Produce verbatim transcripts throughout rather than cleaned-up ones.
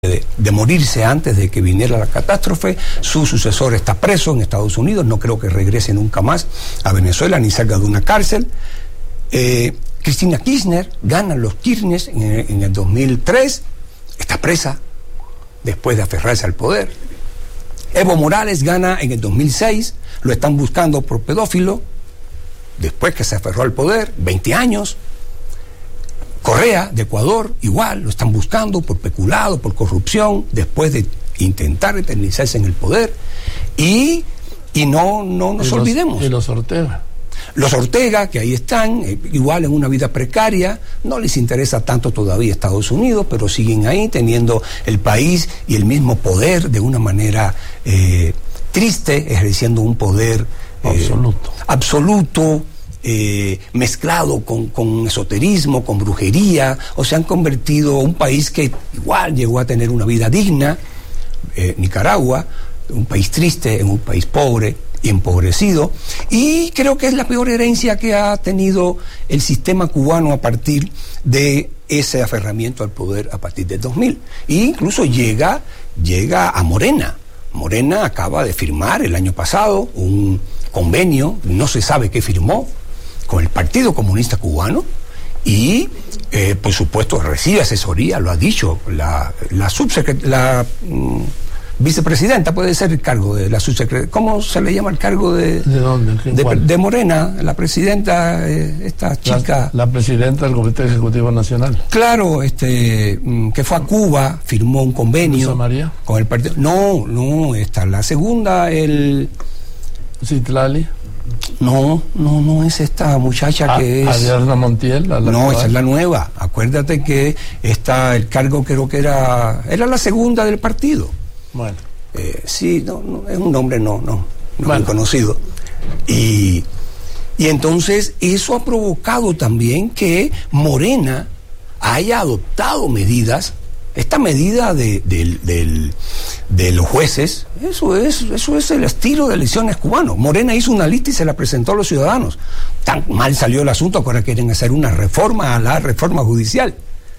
De, de morirse antes de que viniera la catástrofe. Su sucesor está preso en Estados Unidos, no creo que regrese nunca más a Venezuela ni salga de una cárcel. eh, Cristina Kirchner gana los Kirchner en, en el dos mil tres, está presa después de aferrarse al poder. Evo Morales gana en el dos mil seis, lo están buscando por pedófilo después que se aferró al poder, veinte años. Correa, de Ecuador, igual, lo están buscando por peculado, por corrupción, después de intentar eternizarse en el poder. Y, y no, no nos y los, olvidemos. Y los Ortega. Los Ortega, que ahí están, eh, igual en una vida precaria, no les interesa tanto todavía Estados Unidos, pero siguen ahí teniendo el país y el mismo poder de una manera eh, triste, ejerciendo un poder eh, absoluto. absoluto. Eh, mezclado con, con esoterismo, con brujería, o se han convertido en un país que igual llegó a tener una vida digna, eh, Nicaragua, un país triste, en un país pobre y empobrecido, y creo que es la peor herencia que ha tenido el sistema cubano a partir de ese aferramiento al poder a partir del dos mil, e incluso llega, llega a Morena. Morena acaba de firmar el año pasado un convenio, no se sabe qué firmó, con el Partido Comunista Cubano, y eh, por supuesto recibe asesoría, lo ha dicho la, la subsecretaria, la mm, vicepresidenta, puede ser el cargo de la subsecretaria, ¿cómo se le llama el cargo de ¿De dónde? De, de Morena, la presidenta, eh, esta chica, la, la presidenta del Comité Ejecutivo Nacional. Claro, este mm, que fue a Cuba, firmó un convenio María? Con el partido. No, no, esta la segunda, el Citlali. No, no, no es esta muchacha a, que es... Adriana Montiel. La no, actual. esa es la nueva. Acuérdate que está el cargo, creo que era... Era la segunda del partido. Bueno. Eh, sí, no, no, es un nombre no, no, no bueno. muy conocido. Y, y entonces eso ha provocado también que Morena haya adoptado medidas. Esta medida de, de, de, de los jueces, eso es, eso es el estilo de elecciones cubano. Morena hizo una lista y se la presentó a los ciudadanos. Tan mal salió el asunto que ahora quieren hacer una reforma a la reforma judicial.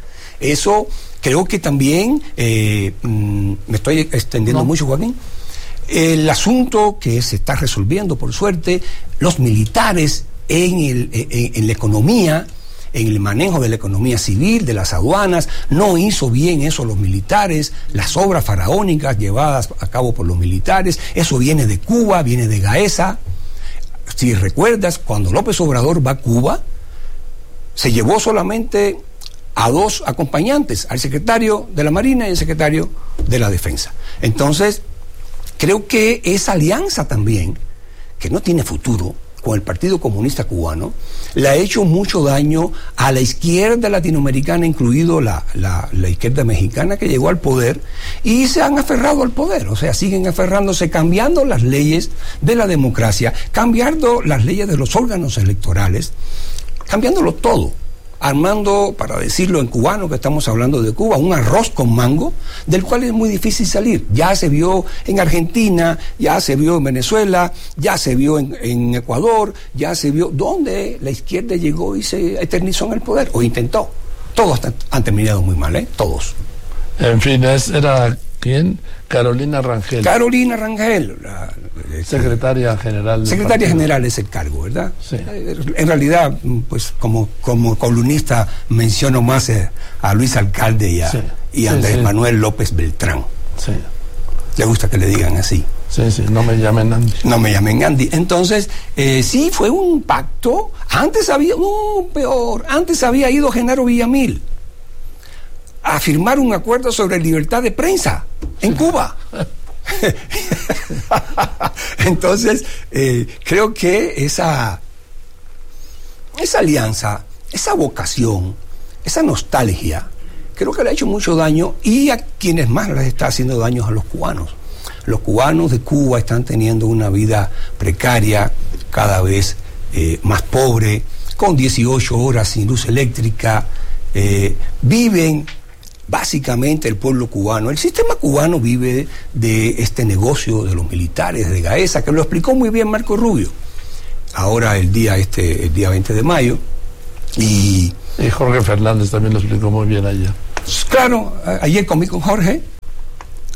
Eso creo que también, eh, mm, me estoy extendiendo no. mucho, Joaquín, el asunto que se está resolviendo, por suerte, los militares en, el, en, en la economía, en el manejo de la economía civil, de las aduanas, no hizo bien eso los militares, las obras faraónicas llevadas a cabo por los militares, eso viene de Cuba, viene de Gaesa. Si recuerdas, cuando López Obrador va a Cuba, se llevó solamente a dos acompañantes, al secretario de la Marina y al secretario de la Defensa. Entonces, creo que esa alianza también, que no tiene futuro, con el Partido Comunista Cubano, le ha hecho mucho daño a la izquierda latinoamericana, incluido la, la, la izquierda mexicana que llegó al poder, y se han aferrado al poder, o sea, siguen aferrándose, cambiando las leyes de la democracia, cambiando las leyes de los órganos electorales, cambiándolo todo, armando, para decirlo en cubano, que estamos hablando de Cuba, un arroz con mango, del cual es muy difícil salir. Ya se vio en Argentina, ya se vio en Venezuela, ya se vio en, en Ecuador, ya se vio donde la izquierda llegó y se eternizó en el poder, o intentó. Todos han terminado muy mal, ¿eh? Todos. En fin, es, era... ¿Quién? Carolina Rangel. Carolina Rangel, la, la, secretaria general. Secretaria general es el cargo, ¿verdad? Sí. En realidad, pues como, como columnista menciono más eh, a Luis Alcalde y a, sí. y a sí, Andrés sí. Manuel López Beltrán. Sí. Le gusta que le digan así. Sí, sí, no me llamen Andy. No me llamen Andy. Entonces, eh, sí, fue un pacto. Antes había, no, peor, antes había ido Genaro Villamil a firmar un acuerdo sobre libertad de prensa en Cuba. Entonces, eh, creo que esa, esa alianza, esa vocación, esa nostalgia, creo que le ha hecho mucho daño, y a quienes más les está haciendo daño a los cubanos. Los cubanos de Cuba están teniendo una vida precaria, cada vez eh, más pobre, con dieciocho horas sin luz eléctrica, eh, viven... Básicamente el pueblo cubano, el sistema cubano vive de este negocio de los militares, de Gaesa, que lo explicó muy bien Marco Rubio, ahora el día este, el día veinte de mayo, y... Y Jorge Fernández también lo explicó muy bien allá. Claro, ayer comí con Jorge,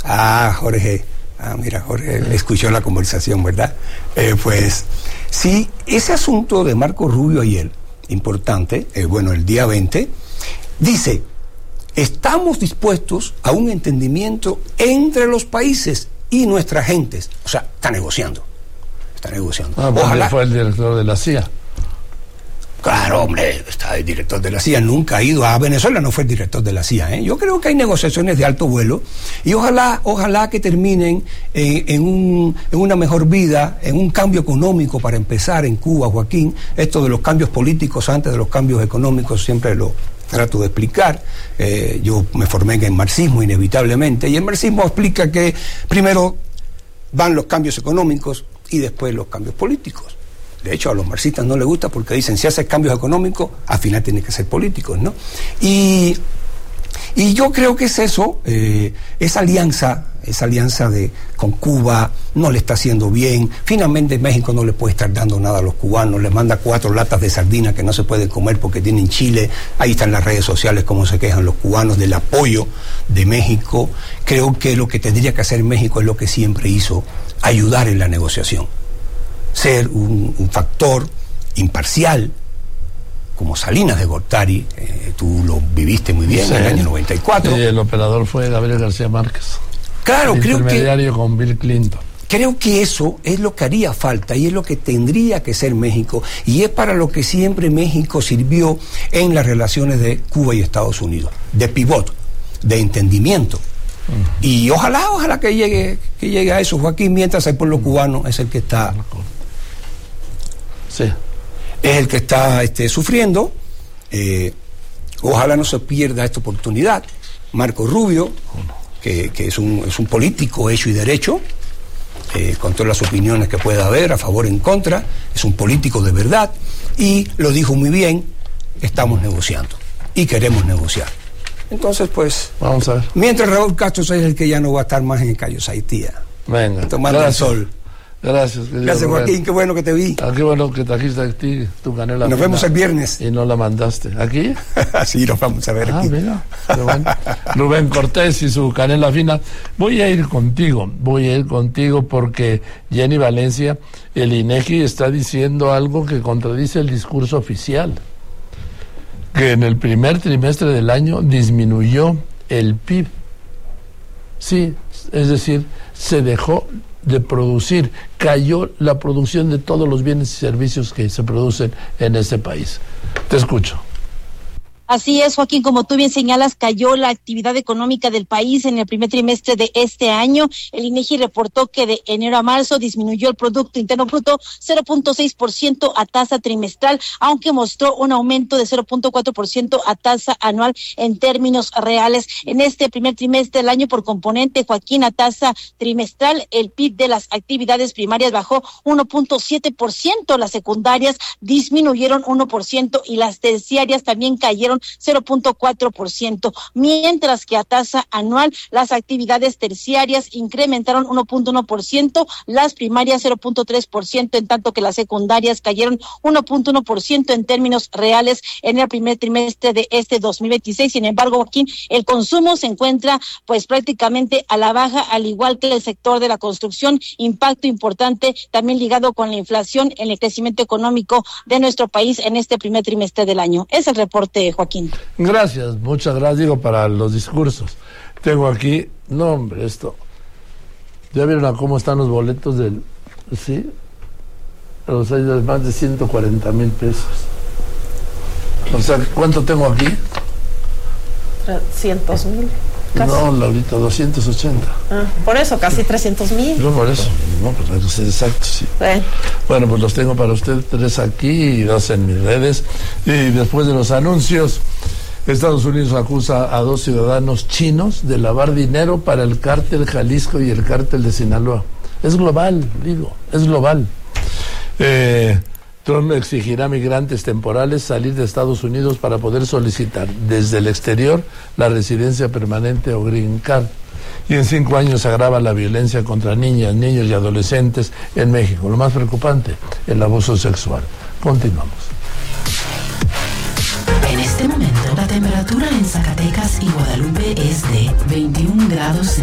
Ah, Jorge. Ah, mira, Jorge escuchó la conversación, ¿verdad? Eh, pues sí, ese asunto de Marco Rubio ayer, importante, eh, bueno, el día veinte, dice, estamos dispuestos a un entendimiento entre los países y nuestras gentes. O sea, está negociando. Está negociando. Ah, Ojalá fue el director de la C I A. Claro, hombre, está el director de la C I A, nunca ha ido a Venezuela, no fue el director de la C I A, ¿eh? Yo creo que hay negociaciones de alto vuelo y ojalá, ojalá que terminen en, en, un, en una mejor vida, en un cambio económico para empezar en Cuba, Joaquín. Esto de los cambios políticos antes de los cambios económicos siempre lo trato de explicar. Eh, yo me formé en el marxismo inevitablemente y el marxismo explica que primero van los cambios económicos y después los cambios políticos. De hecho, a los marxistas no les gusta porque dicen, si haces cambios económicos, al final tienen que ser políticos, ¿no? Y, y yo creo que es eso, eh, esa alianza, esa alianza de, con Cuba no le está haciendo bien. Finalmente México no le puede estar dando nada a los cubanos, les manda cuatro latas de sardina que no se pueden comer porque tienen chile. Ahí están las redes sociales, cómo se quejan los cubanos del apoyo de México. Creo que lo que tendría que hacer México es lo que siempre hizo, ayudar en la negociación. Ser un, un factor imparcial, como Salinas de Gortari, eh, tú lo viviste muy bien, sí, en el año noventa y cuatro. Y el operador fue Gabriel García Márquez. Claro, el creo intermediario que... con Bill Clinton. Creo que eso es lo que haría falta y es lo que tendría que ser México y es para lo que siempre México sirvió en las relaciones de Cuba y Estados Unidos, de pivot, de entendimiento. Uh-huh. Y ojalá, ojalá que llegue, que llegue a eso, Joaquín, mientras el pueblo cubano es el que está... Sí. Es el que está este, sufriendo. Eh, ojalá no se pierda esta oportunidad. Marco Rubio, que, que es, un, es un político hecho y derecho, eh, con todas las opiniones que pueda haber, a favor o en contra, es un político de verdad, y lo dijo muy bien, estamos negociando, y queremos negociar. Entonces, pues, vamos a ver. Mientras Raúl Castro es el que ya no va a estar más en el Cayo Saitía. Venga. Tomando el sol. Gracias. Gracias, Joaquín, qué bueno que te vi. Ah, qué bueno que trajiste aquí tu canela. Nos vemos el viernes. Y no la mandaste. ¿Aquí? Sí, nos vamos a ver ah, aquí. Mira, bueno. Rubén Cortés y su canela fina. Voy a ir contigo, voy a ir contigo porque Jenny Valencia, el INEGI está diciendo algo que contradice el discurso oficial. Que en el primer trimestre del año disminuyó el P I B. Sí, es decir, se dejó de producir, cayó la producción de todos los bienes y servicios que se producen en este país. Te escucho. Así es, Joaquín, como tú bien señalas, cayó la actividad económica del país en el primer trimestre de este año. El INEGI reportó que de enero a marzo disminuyó el Producto Interno Bruto cero punto seis por ciento a tasa trimestral, aunque mostró un aumento de cero punto cuatro por ciento a tasa anual en términos reales. En este primer trimestre del año por componente, Joaquín, a tasa trimestral, el P I B de las actividades primarias bajó uno punto siete por ciento, las secundarias disminuyeron uno por ciento y las terciarias también cayeron cero punto cuatro por ciento, mientras que a tasa anual las actividades terciarias incrementaron uno punto uno por ciento, las primarias cero punto tres por ciento, en tanto que las secundarias cayeron uno punto uno por ciento en términos reales en el primer trimestre de este dos mil veintiséis. Sin embargo, Joaquín, el consumo se encuentra pues prácticamente a la baja, al igual que el sector de la construcción, impacto importante también ligado con la inflación en el crecimiento económico de nuestro país en este primer trimestre del año. Es el reporte, Joaquín. Gracias, muchas gracias, digo, para los discursos. Tengo aquí, no hombre, esto. ¿Ya vieron a cómo están los boletos del, sí? Los hay de más de ciento cuarenta mil pesos. O sea, ¿cuánto tengo aquí? trescientos mil. Casi. No, Laurita, doscientos ochenta. Ah, por eso, casi trescientos mil. No, por eso. No, pues exacto, sí. Bueno. Bueno, pues los tengo para usted, tres aquí y dos en mis redes. Y después de los anuncios, Estados Unidos acusa a dos ciudadanos chinos de lavar dinero para el cártel Jalisco y el cártel de Sinaloa. Es global, digo, es global. Eh... Trump exigirá a migrantes temporales salir de Estados Unidos para poder solicitar desde el exterior la residencia permanente o green card. Y en cinco años se agrava la violencia contra niñas, niños y adolescentes en México. Lo más preocupante, el abuso sexual. Continuamos. En este momento, la temperatura en Zacatecas y Guadalupe es de veintiún grados.